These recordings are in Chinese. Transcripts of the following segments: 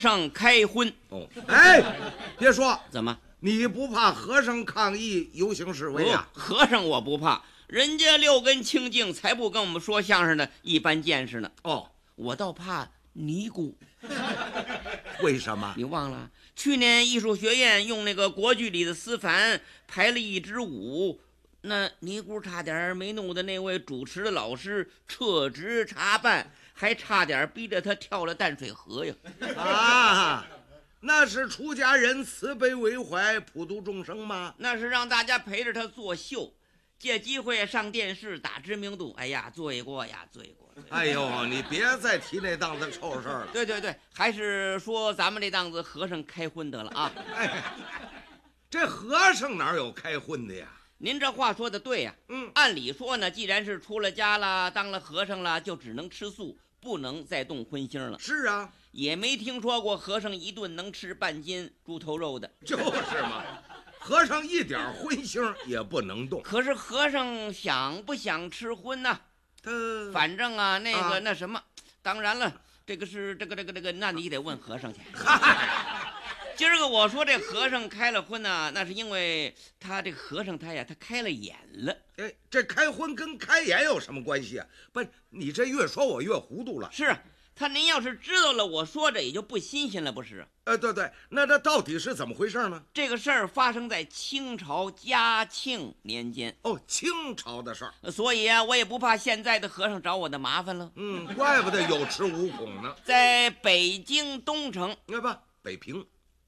上开荤。 哦，哎，别说， 怎么？ 你不怕和尚抗议游行示威啊？ 和尚我不怕，人家六根清净，才不跟我们说相声的一般见识呢。 哦， 我倒怕尼姑。 为什么？ 你忘了去年艺术学院用那个国剧里的思凡排了一支舞，那尼姑差点没弄得那位主持的老师撤职查办，还差点逼着他跳了淡水河呀！ 啊，那是出家人慈悲为怀，普度众生吗？ 那是让大家陪着他作秀，借机会上电视打知名度。哎呀，罪过呀，罪过！ 哎呦，你别再提那档子臭事了。 对对对，还是说咱们这档子和尚开荤得了啊！ 哎，这和尚哪有开荤的呀？ 您这话说的对呀。按理说呢，既然是出了家了，当了和尚了，就只能吃素，不能再动荤腥了。 是啊， 也没听说过和尚一顿能吃半斤猪头肉的。 就是嘛，和尚一点荤腥也不能动。 可是和尚想不想吃荤呢？反正啊，那什么，当然了，这个，那你得问和尚去。今儿个我说这和尚开了荤呢，那是因为他这个和尚他开了眼了。 哎，这开荤跟开眼有什么关系啊？不，你这越说我越糊涂了。 是啊，您要是知道了我说着也就不新鲜了，不是？ 对，那这到底是怎么回事呢？ 这个事儿发生在清朝嘉庆年间。 哦，清朝的事儿。 所以啊，我也不怕现在的和尚找我的麻烦了。 怪不得有恃无恐呢。 在北京东城， 北平。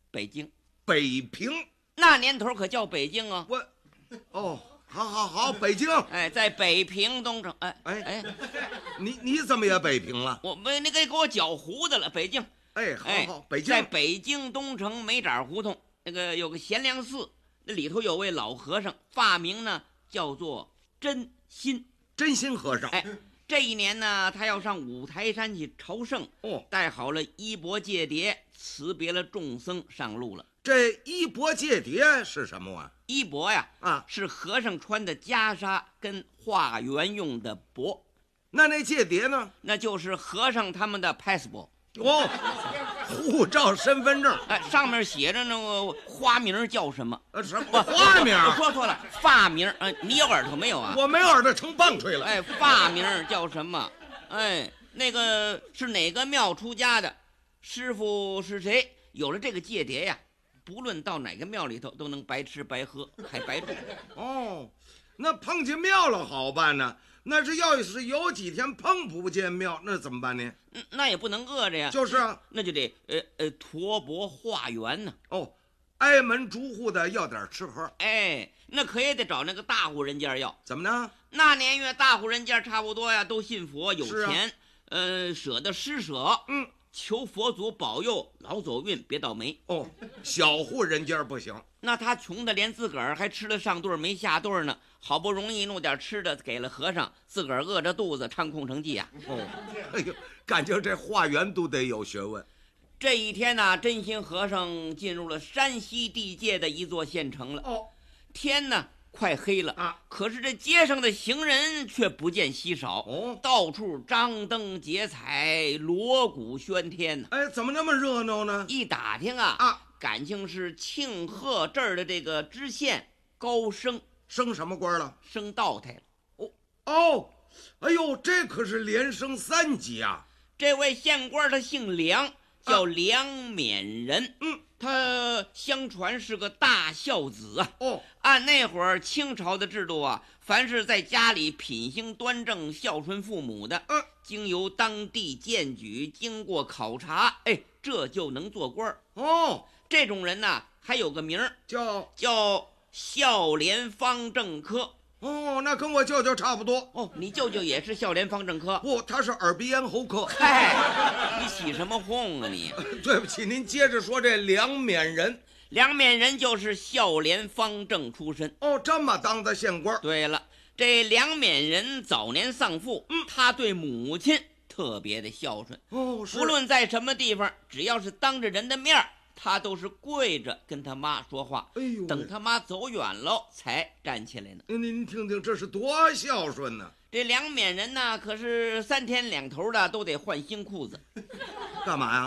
那年头可叫北京啊。 好，北京。 哎，在北平东城。 哎，你怎么也北平了？ 我那个给我搅糊的了。北京。 哎，好，北京。 在北京东城梅盏胡同那个有个贤良寺，那里头有位老和尚，发名呢叫做真心和尚。 哎，这一年呢，他要上五台山去朝圣，带好了衣钵戒牒，辞别了众僧，上路了。 这衣钵戒牒是什么啊？ 衣钵呀，是和尚穿的袈裟跟化缘用的钵。 那戒牒呢？ 那就是和尚他们的 passport。 护照、身份证。 上面写着那个花名叫什么？ 什么花名？ 我说错了，发名。你有耳朵没有啊？ 我没耳朵，成棒槌了。 发名叫什么？那个是哪个庙出家的？师傅是谁？有了这个戒牒呀，不论到哪个庙里头都能白吃白喝，还白住。 那碰见庙了好办呢。那是要是有几天碰不见庙，那怎么办呢？ 那也不能饿着呀。 就是啊， 那就得托钵化缘呢。 挨门逐户的要点吃喝。 那可也得找那个大户人家要。 怎么呢？ 那年月大户人家差不多呀，都信佛，有钱，舍得施舍。求佛祖保佑老走运，别倒霉。 小户人家不行。 那他穷的连自个儿还吃了上顿没下顿呢，好不容易弄点吃的给了和尚，自个儿饿着肚子唱空城计啊。 哎呦，感觉这化缘都得有学问。 这一天呢，真心和尚进入了山西地界的一座县城了。天呢快黑了可是这街上的行人却不见稀少。到处张灯结彩，锣鼓喧天呢。 怎么那么热闹呢？ 一打听感情是庆贺这儿的这个知县高升。 升什么官了？ 升道台了。 哎呦，这可是连升3级啊！ 这位县官他姓梁，叫梁勉仁。他相传是个大孝子啊。按那会儿清朝的制度啊，凡是在家里品行端正、孝顺父母的，经由当地荐举，经过考察，这就能做官。这种人呢，还有个名儿叫孝廉方正科。 那跟我舅舅差不多。 你舅舅也是孝廉方正科？ 不，他是耳鼻咽喉科。 你起什么哄啊你？ 对不起，您接着说这梁勉仁。 梁勉仁就是孝廉方正出身。 这么当的县官。 对了，这梁勉仁早年丧父，他对母亲特别的孝顺。无论在什么地方，只要是当着人的面他都是跪着跟他妈说话。等他妈走远了才站起来呢。 您听听，这是多孝顺呢。 这梁勉仁呢，可是3天2头的都得换新裤子。 干嘛呀？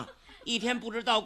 一天不知道